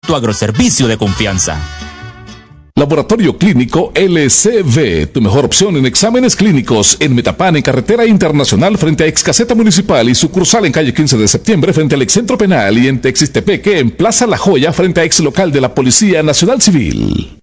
tu agroservicio de confianza. Laboratorio Clínico LCV, tu mejor opción en exámenes clínicos en Metapán, en Carretera Internacional frente a Ex Caseta Municipal y sucursal en calle 15 de septiembre frente al Ex Centro Penal y en Texistepeque en Plaza La Joya frente a Ex Local de la Policía Nacional Civil.